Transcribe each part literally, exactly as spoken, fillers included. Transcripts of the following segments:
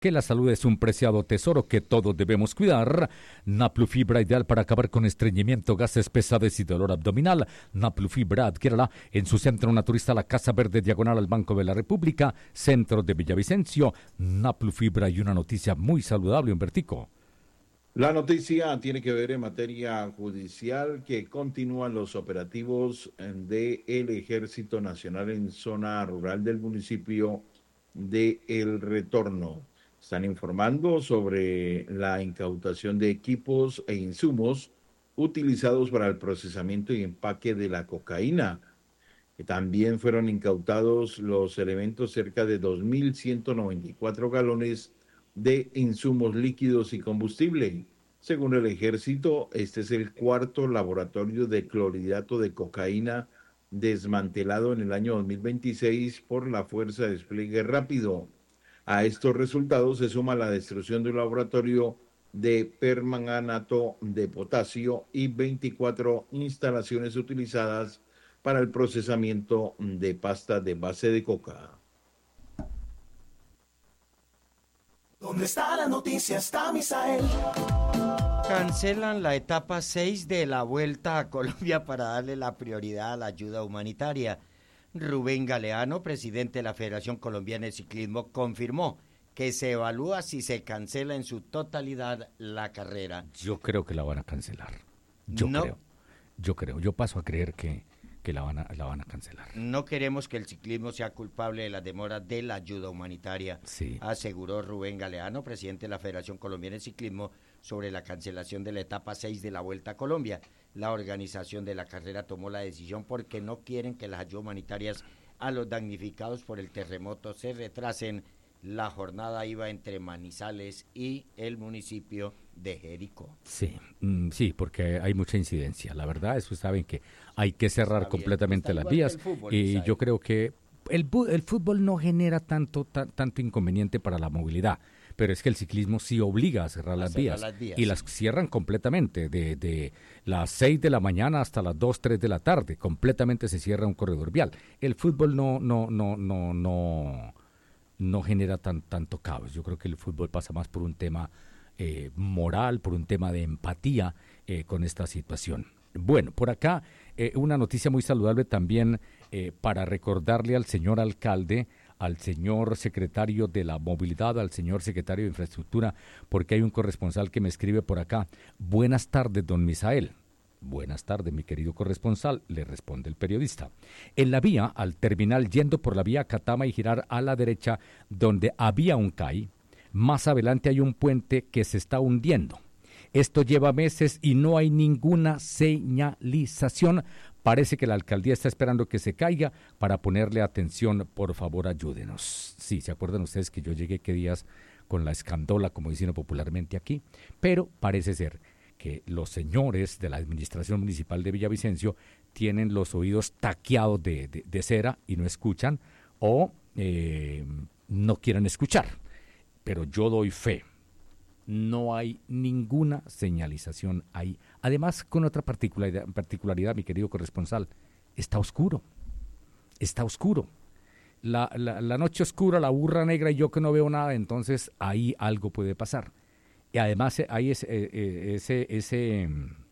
que la salud es un preciado tesoro que todos debemos cuidar. Naplufibra, ideal para acabar con estreñimiento, gases, pesadez y dolor abdominal. Naplufibra, adquiérala en su centro naturista, la Casa Verde, diagonal al Banco de la República, centro de Villavicencio. Naplufibra, y una noticia muy saludable, Humbertico. La noticia tiene que ver en materia judicial, que continúan los operativos del Ejército Nacional en zona rural del municipio de El Retorno. Están informando sobre la incautación de equipos e insumos utilizados para el procesamiento y empaque de la cocaína. También fueron incautados los elementos, cerca de dos mil ciento noventa y cuatro galones de insumos líquidos y combustible. Según el Ejército, este es el cuarto laboratorio de clorhidrato de cocaína desmantelado en el año dos mil veintiséis por la Fuerza de Despliegue Rápido. A estos resultados se suma la destrucción de un laboratorio de permanganato de potasio y veinticuatro instalaciones utilizadas para el procesamiento de pasta de base de coca. ¿Dónde está la noticia? Está Misael. Cancelan la etapa seis de la Vuelta a Colombia para darle la prioridad a la ayuda humanitaria. Rubén Galeano, presidente de la Federación Colombiana de Ciclismo, confirmó que se evalúa si se cancela en su totalidad la carrera. Yo creo que la van a cancelar. Yo no. creo. Yo creo. Yo paso a creer que, que la van a, la van a cancelar. No queremos que el ciclismo sea culpable de la demora de la ayuda humanitaria, sí. aseguró Rubén Galeano, presidente de la Federación Colombiana de Ciclismo, sobre la cancelación de la etapa seis de la Vuelta a Colombia. La organización de la carrera tomó la decisión porque no quieren que las ayudas humanitarias a los damnificados por el terremoto se retrasen. La jornada iba entre Manizales y el municipio de Jericó. Sí, mm, sí, porque hay mucha incidencia. La verdad es que saben que hay que cerrar completamente las vías. Fútbol, y ¿sabe? Yo creo que el, el fútbol no genera tanto, ta, tanto inconveniente para la movilidad. Pero es que el ciclismo sí obliga a cerrar, a las, cerrar vías, las vías, y sí. las cierran completamente, de, de las seis de la mañana hasta las dos, tres de la tarde, completamente se cierra un corredor vial. El fútbol no, no, no, no, no, no genera tan, tanto caos. Yo creo que el fútbol pasa más por un tema eh, moral, por un tema de empatía eh, con esta situación. Bueno, por acá eh, una noticia muy saludable también eh, para recordarle al señor alcalde, al señor secretario de la movilidad, al señor secretario de infraestructura, porque hay un corresponsal que me escribe por acá. Buenas tardes, don Misael. Buenas tardes, mi querido corresponsal, le responde el periodista. En la vía, al terminal yendo por la vía Catama y girar a la derecha, donde había un C A I, más adelante hay un puente que se está hundiendo. Esto lleva meses y no hay ninguna señalización. Parece que la alcaldía está esperando que se caiga para ponerle atención. Por favor, ayúdenos. Sí, ¿se acuerdan ustedes que yo llegué qué días con la escandola, como dicen popularmente aquí? Pero parece ser que los señores de la administración municipal de Villavicencio tienen los oídos taqueados de, de, de cera y no escuchan o eh, no quieren escuchar. Pero yo doy fe. No hay ninguna señalización ahí. Además, con otra particularidad, particularidad, mi querido corresponsal, está oscuro. Está oscuro. La, la, la noche oscura, la burra negra y yo que no veo nada, entonces ahí algo puede pasar. Y además hay ese, ese, ese, ese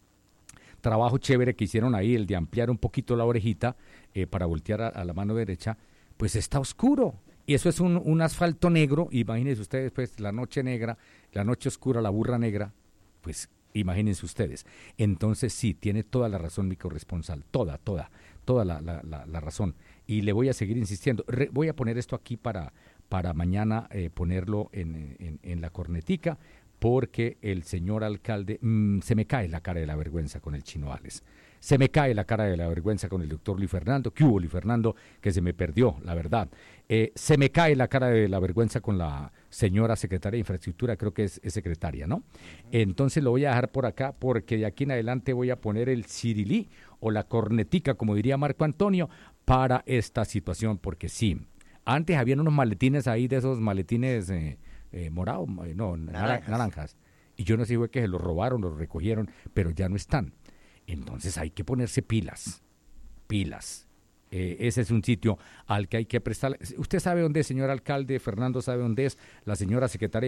trabajo chévere que hicieron ahí, el de ampliar un poquito la orejita eh, para voltear a, a la mano derecha, pues está oscuro. Y eso es un, un asfalto negro, imagínense ustedes, pues, la noche negra, la noche oscura, la burra negra, pues, imagínense ustedes. Entonces, sí, tiene toda la razón mi corresponsal, toda, toda, toda la, la, la, la razón. Y le voy a seguir insistiendo. Re, voy a poner esto aquí para, para mañana eh, ponerlo en, en, en la cornetica, porque el señor alcalde, mmm, se me cae la cara de la vergüenza con el Chino Alex. Se me cae la cara de la vergüenza con el doctor Luis Fernando. ¿Qué hubo, Luis Fernando? Que se me perdió, la verdad. Eh, se me cae la cara de la vergüenza con la señora secretaria de Infraestructura, creo que es, es secretaria, ¿no? Entonces lo voy a dejar por acá, porque de aquí en adelante voy a poner el cirilí o la cornetica, como diría Marco Antonio, para esta situación, porque sí, antes habían unos maletines ahí, de esos maletines eh, eh, morados, no, naranjas. naranjas, y yo no sé si fue que se los robaron, los recogieron, pero ya no están. Entonces hay que ponerse pilas, pilas. Eh, ese es un sitio al que hay que prestar. ¿Usted sabe dónde es, señor alcalde? Fernando sabe dónde es. La señora secretaria